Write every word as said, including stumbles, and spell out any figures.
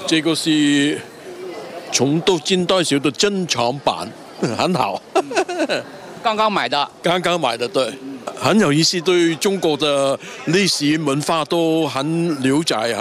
这个是从到近代史的珍藏版，很好。 刚刚买的， 刚刚买的，对，很有意思，对中国的历史文化都很了解。